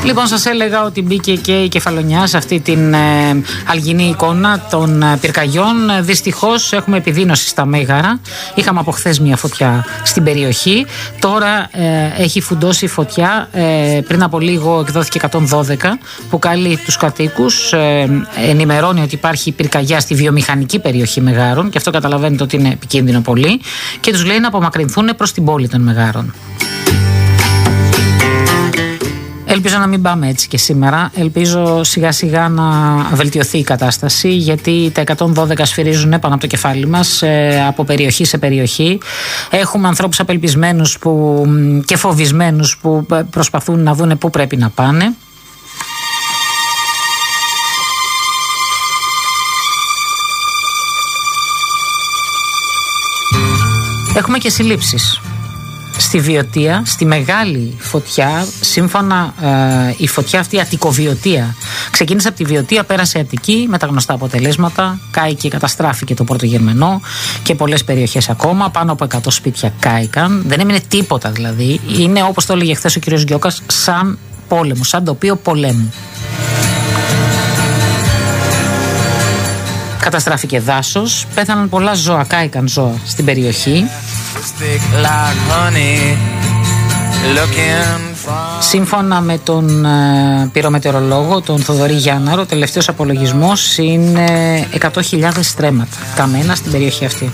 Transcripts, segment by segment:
Λοιπόν, σας έλεγα ότι μπήκε και η Κεφαλονιά σε αυτή την αλγινή εικόνα των πυρκαγιών. Δυστυχώς έχουμε επιδείνωση στα Μέγαρα. Είχαμε από χθες μια φωτιά στην περιοχή. Τώρα έχει φουντώσει η φωτιά. Πριν από λίγο εκδόθηκε 112 που καλεί τους κατοίκους. Ενημερώνει ότι υπάρχει πυρκαγιά στη βιομηχανική περιοχή Μεγάρων και αυτό καταλαβαίνετε ότι είναι επικίνδυνο πολύ. Και τους λέει να απομακρυνθούν προς την πόλη των Μεγάρων. Ελπίζω να μην πάμε έτσι και σήμερα. Ελπίζω σιγά σιγά να βελτιωθεί η κατάσταση, γιατί τα 112 σφυρίζουν πάνω από το κεφάλι μας από περιοχή σε περιοχή. Έχουμε ανθρώπους απελπισμένους και φοβισμένους που προσπαθούν να δούνε πού πρέπει να πάνε. Έχουμε και συλλήψεις. Στη Βιωτία, στη μεγάλη φωτιά, σύμφωνα η φωτιά αυτή, η Αττικοβιωτία, ξεκίνησε από τη Βιωτία, πέρασε Αττική με τα γνωστά αποτελέσματα. Κάηκε, καταστράφηκε το Πρωτογερμενό και πολλές περιοχές ακόμα. Πάνω από 100 σπίτια κάηκαν. Δεν έμεινε τίποτα δηλαδή. Είναι, όπως το έλεγε χθες ο κ. Γκιόκας, σαν πόλεμο, σαν τοπίο πολέμου. Καταστράφηκε δάσος, πέθαναν πολλά ζώα, κάηκαν ζώα στην περιοχή. Σύμφωνα με τον πυρομετεωρολόγο, τον Θοδωρή Γιάνναρο, ο τελευταίος απολογισμός είναι 100.000 στρέμματα καμένα στην περιοχή αυτή.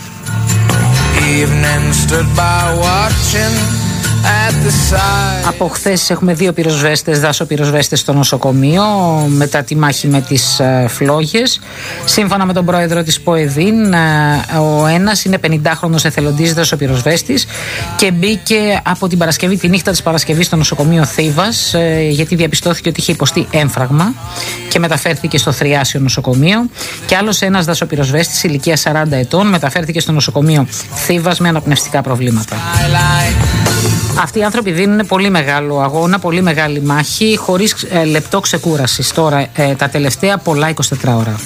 Από χθες έχουμε 2 πυροσβέστες, δάσοπυροσβέστες στο νοσοκομείο μετά τη μάχη με τις φλόγες. Σύμφωνα με τον πρόεδρο της ΠΟΕΔΗΝ, ο ένας είναι 50χρονος εθελοντής δάσοπυροσβέστης και μπήκε από την Παρασκευή, τη νύχτα της Παρασκευής, στο νοσοκομείο Θήβας, γιατί διαπιστώθηκε ότι είχε υποστεί έμφραγμα και μεταφέρθηκε στο Θριάσιο νοσοκομείο. Και άλλος ένας δάσοπυροσβέστης ηλικίας 40 ετών μεταφέρθηκε στο νοσοκομείο Θήβας με αναπνευστικά προβλήματα. Αυτοί οι άνθρωποι δίνουν πολύ μεγάλο αγώνα, πολύ μεγάλη μάχη, χωρίς λεπτό ξεκούρασης. Τώρα τα τελευταία πολλά 24 ώρα.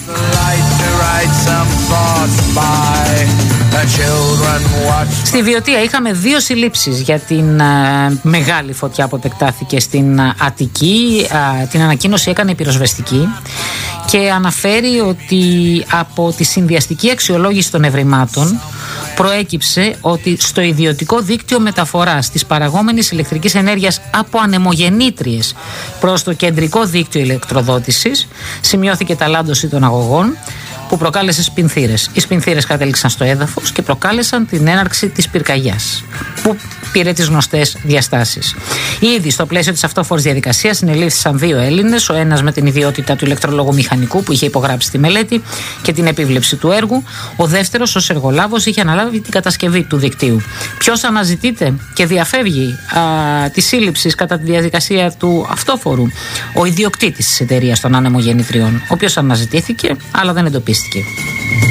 Στη Βιωτία είχαμε 2 συλλήψεις για την μεγάλη φωτιά που επεκτάθηκε στην Αττική. Την ανακοίνωση έκανε η πυροσβεστική και αναφέρει ότι από τη συνδυαστική αξιολόγηση των ευρημάτων προέκυψε ότι στο ιδιωτικό δίκτυο μεταφοράς της παραγόμενης ηλεκτρικής ενέργειας από ανεμογεννήτριες προς το κεντρικό δίκτυο ηλεκτροδότησης σημειώθηκε ταλάντωση των αγωγών που προκάλεσε σπινθήρες. Οι σπινθήρες κατέληξαν στο έδαφος και προκάλεσαν την έναρξη της πυρκαγιάς, που πήρε τις γνωστές διαστάσεις. Ήδη στο πλαίσιο της αυτόφορης διαδικασίας συνελήφθησαν 2 Έλληνες, ο ένας με την ιδιότητα του ηλεκτρολογομηχανικού που είχε υπογράψει τη μελέτη και την επίβλεψη του έργου, ο δεύτερος ως εργολάβος είχε αναλάβει την κατασκευή του δικτύου. Ποιος αναζητείται και διαφεύγει τη σύλληψη κατά τη διαδικασία του αυτόφορου? Ο ιδιοκτήτης της εταιρείας των ανεμογεννητριών, ο οποίος αναζητήθηκε αλλά δεν εντοπίστηκε.